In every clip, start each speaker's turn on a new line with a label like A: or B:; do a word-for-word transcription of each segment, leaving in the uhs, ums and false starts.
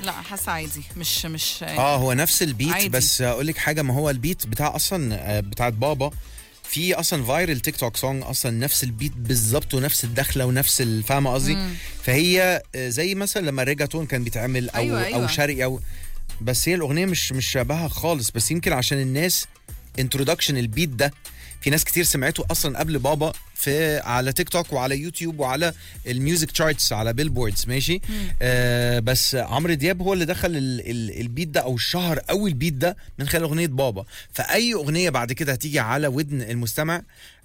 A: لا حاسه عادي مش مش
B: اه هو نفس البيت
A: عادي.
B: بس اقول لك حاجه، ما هو البيت بتاع اصلا بتاعت بابا في اصلا فايرل تيك توك سونج اصلا نفس البيت بالظبط ونفس الدخله ونفس الفاهمه قصدي. فهي زي مثلا لما الريجاتون كان بيتعمل او
A: أيوة
B: أيوة.
A: أيوة.
B: او شرقي او، بس هي الاغنيه مش مش شبهها خالص، بس يمكن عشان الناس انترودكشن البيت ده في ناس كتير سمعته اصلا قبل بابا في على تيك توك وعلى يوتيوب وعلى الميوزك تشارتس على بيلبوردز ماشي. آه بس عمرو دياب هو اللي دخل ال ال البيت ده او الشهر قوي البيت ده من خلال اغنيه بابا. فاي اغنيه بعد كده هتيجي على ودن المستمع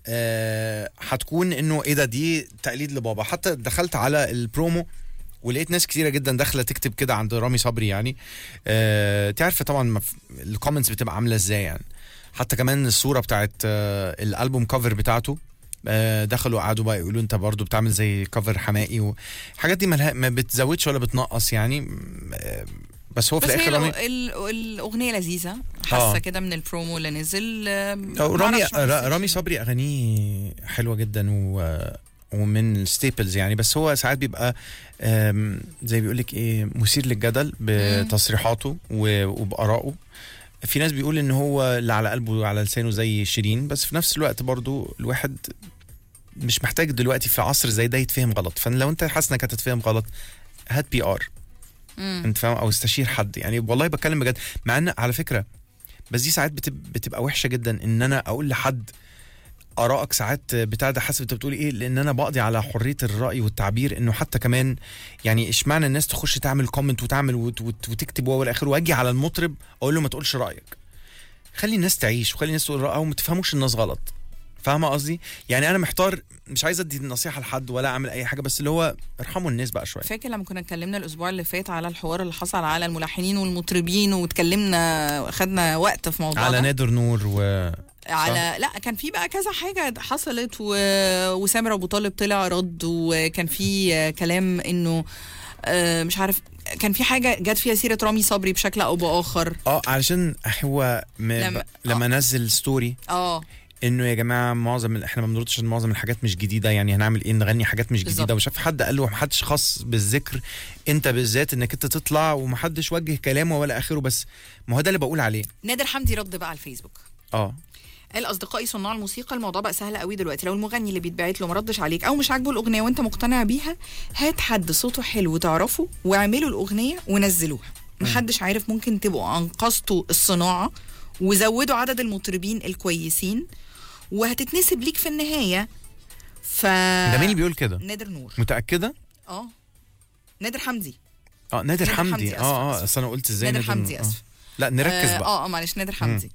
B: آه هتكون انه ايه ده، دي تقليد لبابا. حتى دخلت على البرومو ولقيت ناس كتيره جدا داخله تكتب كده عند رامي صبري يعني. آه تعرف طبعا الكومنتس بتبقى عامله ازاي يعني. حتى كمان الصوره بتاعت آه الالبوم كفر بتاعته آه دخلوا قعدوا بقى يقولوا انت برضو بتعمل زي كفر حمائي والحاجات دي ما بتزودش ولا بتنقص يعني. آه بس هو في
A: بس
B: الاخر
A: هي
B: رامي
A: ال- الاغنيه لذيذه حاسه كده من البرومو اللي نزل.
B: رامي رامي صبري اغانيه حلوه جدا و ومن الستيبلز يعني. بس هو ساعات بيبقى زي بيقول لك ايه مثير للجدل بتصريحاته وبآرائه. في ناس بيقول ان هو اللي على قلبه وعلى لسانه زي شيرين، بس في نفس الوقت برضو الواحد مش محتاج دلوقتي في عصر زي ده يتفهم غلط. فلو انت حاسس انك هتتفهم غلط هات بي ار انت فاهم، او استشير حد يعني. والله بتكلم بجد، مع ان على فكره بس دي ساعات بتبقى وحشه جدا ان انا اقول لحد آرائك ساعات بتاع ده حسب انت بتقولي ايه، لان انا بقضي على حريه الراي والتعبير. انه حتى كمان يعني اشمعنى الناس تخش تعمل كومنت وتعمل وت وت وتكتب واول اخر، واجي على المطرب اقول له ما تقولش رايك. خلي الناس تعيش وخلي الناس تقول رايها وما تفهموش الناس غلط. فاهمه قصدي؟ يعني انا محتار، مش عايز ادي نصيحه لحد ولا اعمل اي حاجه، بس اللي هو ارحموا الناس بقى شويه.
A: فاكر لما كنا اتكلمنا الاسبوع اللي فات على الحوار اللي حصل على الملحنين والمطربين، واتكلمنا واخدنا وقت في موضوع
B: على
A: ده.
B: نادر نور و
A: على لا كان في بقى كذا حاجه حصلت و... وسامر ابو طالب طلع رد، وكان في كلام انه مش عارف كان في حاجه جت فيها سيره رامي صبري بشكل او باخر.
B: اه علشان هو م... لما, لما نزل ستوري
A: اه
B: انه يا جماعه معظم احنا ما بنردش معظم الحاجات مش جديده يعني، هنعمل ايه نغني حاجات مش جديده بالزبط. وشاف حد قال له محدش خاص بالذكر انت بالذات انك انت تطلع ومحدش وجه كلامه ولا اخره. بس ما هو ده اللي بقول عليه.
A: نادر حمدي رد بقى على الفيسبوك
B: اه
A: قال اصدقائي صناع الموسيقى الموضوع بقى سهل قوي دلوقتي. لو المغني اللي بيتبعت له ما ردش عليك او مش عاجبه الاغنيه وانت مقتنع بيها، هات حد صوته حلو تعرفه واعملوا الاغنيه ونزلوها. محدش عارف، ممكن تبقوا انقذتوا الصناعه وزودوا عدد المطربين الكويسين وهتتنسب ليك في النهايه. ف
B: ده مين اللي بيقول كده؟
A: نادر نور.
B: متاكده؟
A: اه نادر حمدي.
B: اه نادر, نادر حمدي, حمدي. اه اه اصل انا قلت ازاي
A: نادر, نادر حمدي. اسف.
B: لا نركز بقى.
A: اه اه معلش نادر حمدي.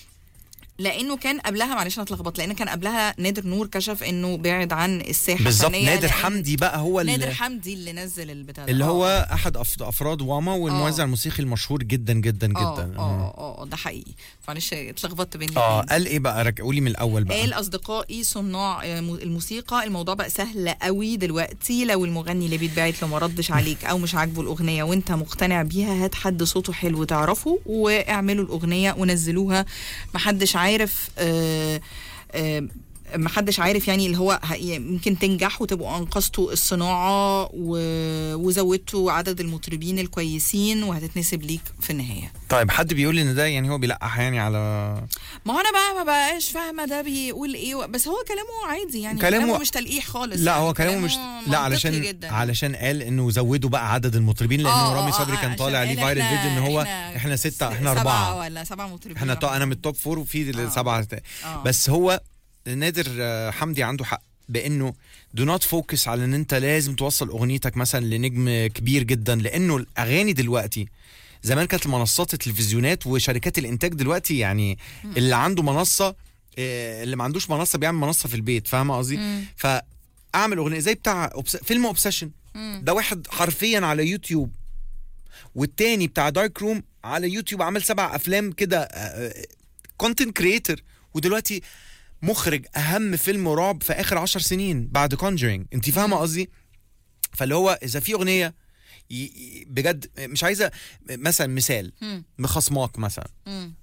A: لانه كان قبلها معلش انا اتلخبطت، لان كان قبلها نادر نور كشف انه بعد عن الساحه
B: بالظبط. نادر حمدي بقى هو اللي
A: نادر حمدي اللي نزل البتاع
B: اللي هو احد افراد واما والموزع الموسيقي المشهور جدا جدا جدا.
A: اه اه ده حقيقي. معلش اتلخبطت بيني
B: اه قال ايه بقى؟ قولي من الاول بقى.
A: قال اصدقائي صناع الموسيقى الموضوع بقى سهل قوي دلوقتي. لو المغني اللي بيتبعت له ما ردش عليك او مش عاجبه الاغنيه وانت مقتنع بيها، هات حد صوته حلو تعرفه واعملوا الاغنيه ونزلوها. محدش عارف آه آه آه محدش عارف يعني اللي هو يمكن تنجح وتبقوا انقذتوا الصناعه وزودتوا عدد المطربين الكويسين وهتتنسب ليك في النهايه.
B: طيب حد بيقول ان ده يعني هو بيلقح يعني على،
A: ما هو انا بقى ما بقاش فاهمه ده بيقول ايه، بس هو كلامه عادي يعني.
B: كلامه,
A: كلامه مش تلقيح خالص.
B: لا هو كلامه, كلامه مش لا علشان جداً. علشان قال انه زودوا بقى عدد المطربين، لانه رامي صبري كان طالع عليه فايرال فيديو ان هو احنا, احنا ستة احنا أربعة
A: سبعة ولا سبعة مطربين.
B: احنا طو... انا من التوب فور وفي سبعة. بس هو نادر حمدي عنده حق بانه دو نوت فوكس على ان انت لازم توصل اغنيتك مثلا لنجم كبير جدا، لانه الاغاني دلوقتي زمان كانت المنصات التلفزيونات وشركات الانتاج، دلوقتي يعني اللي عنده منصه اللي ما عندوش منصه بيعمل منصه في البيت. فاهمه قصدي؟ فاعمل اغنيه زي بتاع أوبس... فيلم اوبسيشن ده واحد حرفيا على يوتيوب، والتاني بتاع دارك روم على يوتيوب عمل سبع افلام كده كونتنت كريتور، ودلوقتي مخرج اهم فيلم رعب في اخر عشر سنين بعد كونجرينج. انت فاهمه قصدي؟ فاللي هو اذا في اغنيه بجد مش عايزه مثلا مثال مخصماك مثلا،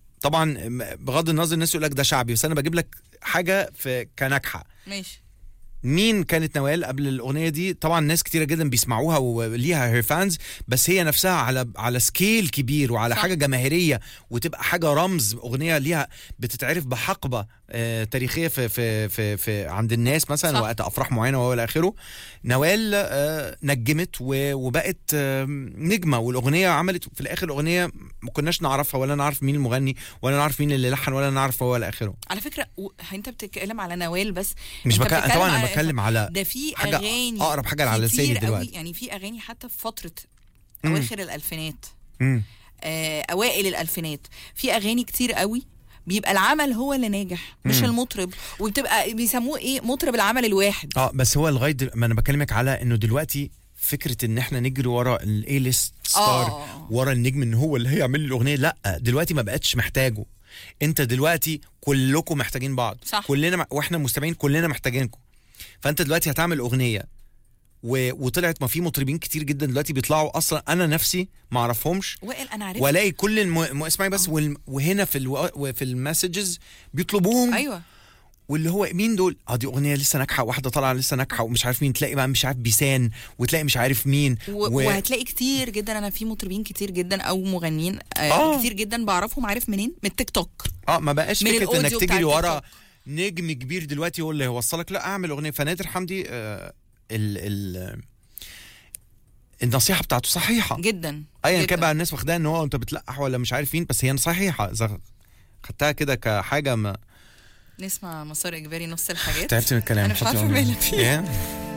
B: طبعا بغض النظر الناس يقول لك ده شعبي، بس انا بجيب لك حاجه في كناجحه.
A: ماشي.
B: مين كانت نوال قبل الاغنيه دي؟ طبعا ناس كتيره جدا بيسمعوها وليها هير فانز، بس هي نفسها على على سكيل كبير وعلى
A: صح.
B: حاجه جماهيريه، وتبقى حاجه رمز، اغنيه ليها بتتعرف بحقبه آه تاريخيه في في في, في عند الناس مثلا،
A: صح.
B: وقت افراح معينه والى اخره. نوال آه نجمت وبقت آه نجمه، والاغنيه عملت في الاخر اغنيه ما كناش نعرفها، ولا نعرف مين المغني، ولا نعرف مين اللي لحن، ولا نعرف هو الى اخره.
A: على فكره و... انت بتتكلم على نوال بس،
B: مش
A: أنت
B: بك...
A: بتتكلم
B: طبعا انا
A: على-
B: بتكلم على
A: ده في
B: حاجة
A: اغاني
B: اقرب حاجه على لساني
A: كتير قوي،
B: دلوقتي.
A: يعني في اغاني حتى في فتره
B: مم.
A: اواخر الالفينات،
B: مم.
A: آه اوائل الالفينات، في اغاني كتير قوي بيبقى العمل هو اللي ناجح مش
B: مم.
A: المطرب، وبتبقى بيسموه ايه، مطرب العمل الواحد.
B: اه بس هو لغايه دل... ما انا بكلمك على انه دلوقتي فكره ان احنا نجري ورا الاي ليست ستار،
A: آه.
B: ورا النجم ان هو اللي هيعمل لي الاغنيه، لا دلوقتي ما بقتش محتاجه. انت دلوقتي كلكم محتاجين بعض،
A: صح.
B: كلنا م... واحنا مستمعين كلنا محتاجينكم. فانت دلوقتي هتعمل اغنيه و... وطلعت، ما في مطربين كتير جدا دلوقتي بيطلعوا اصلا انا نفسي ما اعرفهمش،
A: وائل انا عرفت.
B: والاقي كل الم... اسمعي بس وال... وهنا في الو... في المسجز بيطلبوهم،
A: ايوه
B: واللي هو مين دول؟ اه دي اغنيه لسه ناجحه، واحده طالعه لسه ناجحه، ومش عارف مين، تلاقي بقى مش عارف بيسان، وتلاقي مش عارف مين
A: و...
B: و...
A: وهتلاقي كتير جدا، انا في مطربين كتير جدا او مغنيين آه
B: آه.
A: كتير جدا بعرفهم، عارف منين؟ من التيك توك.
B: اه ما بقاش
A: من
B: فكره
A: الأوديو
B: انك
A: بتاع
B: تجري
A: التيك
B: ورا
A: توك.
B: نجم كبير دلوقتي هو اللي هيوصلك، لا اعمل اغنيه. فنادر حمدي آه ال ال النصيحه بتاعته صحيحه
A: جدا
B: ايا
A: جداً.
B: كان بقى الناس واخداها ان هو انت بتلقح ولا مش عارف مين، بس هي صحيحه اذا خدتها كده كحاجه. ما
A: نسمع مسار اجباري نص الحاجات.
B: تعبت من الكلام.
A: أنا مش
B: حطي
A: عارفة
B: أغنية.
A: مالك فيه.
B: إيه؟